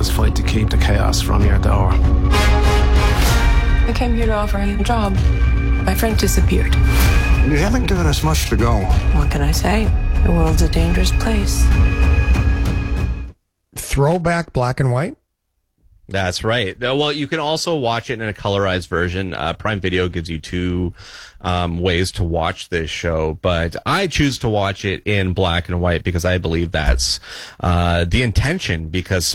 always fight to keep the chaos from your door. I came here to offer you a job. My friend disappeared. You haven't given us much to go. What can I say? The world's a dangerous place. Throwback black and white? That's right. Well, you can also watch it in a colorized version. Prime Video gives you two ways to watch this show, but I choose to watch it in black and white because I believe that's the intention, because